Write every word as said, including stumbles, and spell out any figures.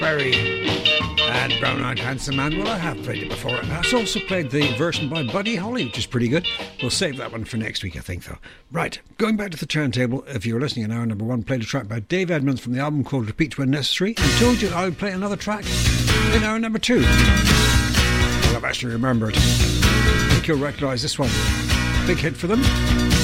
Berry and Brown Eyed Handsome Man. Well, I have played it before. And I've also played the version by Buddy Holly, which is pretty good. We'll save that one for next week, I think, though. Right, going back to the turntable, if you were listening in hour number one, played a track by Dave Edmunds from the album called Repeat When Necessary, and told you I would play another track in hour number two. Well, I've actually remembered. I think you'll recognise this one. Big hit for them.